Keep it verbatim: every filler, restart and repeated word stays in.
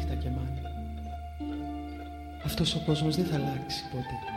νύχτα και μάνα. Αυτός ο κόσμος δεν θα αλλάξει ποτέ.